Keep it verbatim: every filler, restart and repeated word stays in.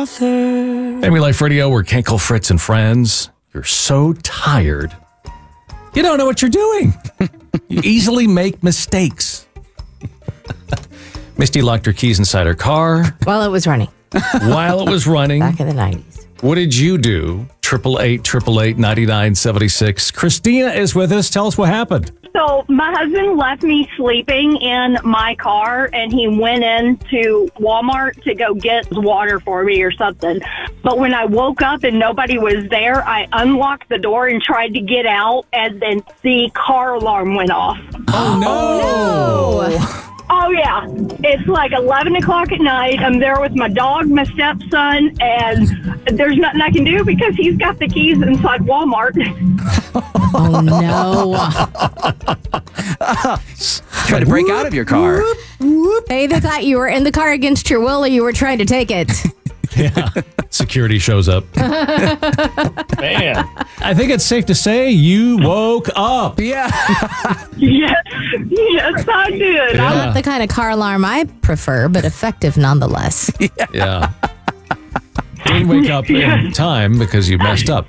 author. Family Life Radio, we're Kenkel, Fritz, and friends. You're so tired. You don't know what you're doing. You easily make mistakes. Misty locked her keys inside her car. While it was running. While it was running. Back in the nineties. What did you do? Triple eight, triple eight, ninety-nine seventy-six. Christina is with us. Tell us what happened. So my husband left me sleeping in my car, and he went into Walmart to go get water for me or something. But when I woke up and nobody was there, I unlocked the door and tried to get out, and then the car alarm went off. Oh, no. no. Oh, yeah. It's like eleven o'clock at night. I'm there with my dog, my stepson, and there's nothing I can do because he's got the keys inside Walmart. Oh, no. Try to break out of your car. They either thought you were in the car against your will or you were trying to take it. Yeah. Security shows up. Man. I think it's safe to say you woke up. Yeah. Yes, yes, I did. Yeah. Not the kind of car alarm I prefer, but effective nonetheless. Yeah. Didn't wake up in time because you messed up.